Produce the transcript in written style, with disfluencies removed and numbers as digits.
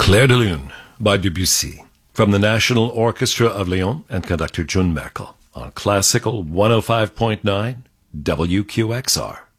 Clair de Lune by Debussy from the National Orchestra of Lyon and conductor Jun Merkel on Classical 105.9 WQXR.